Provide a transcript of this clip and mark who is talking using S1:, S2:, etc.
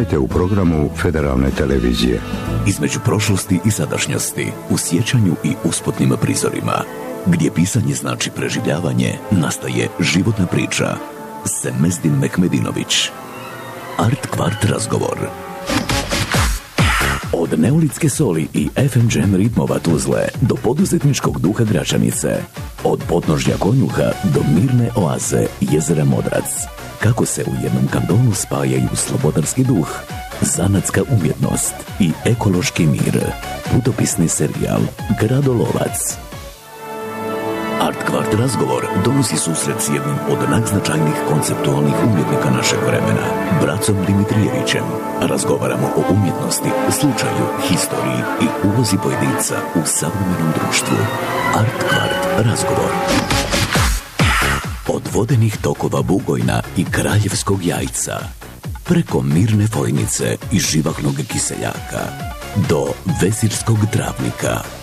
S1: Uživajte u programu Federalne televizije.
S2: Između prošlosti i sadašnjosti, u sjećanju i usputnim prizorima, gdje pisanje znači preživljavanje, nastaje životna priča. Semezdin Mehmedinović. Art Kvart razgovor. Od neolitske soli i FM Jam ritmova Tuzle do poduzetničkog duha Gračanice, od podnožja Konjuha do mirne oaze jezera Modrac. Kako se u jednom kantonu spajaju slobodarski duh, zanatska umjetnost i ekološki mir. Putopisni serijal Gradolovac. Art Kvart razgovor donosi susret s jednim od najznačajnijih konceptualnih umjetnika našeg vremena, Bracom Dimitrijevićem. Razgovaramo o umjetnosti, slučaju, historiji i ulozi pojedinca u savremenom društvu. Art Kvart razgovor. Od vodenih tokova Bugojna i Kraljevskog Jajca, preko Mirne Fojnice i živahnog Kiseljaka, do Vezirskog Travnika,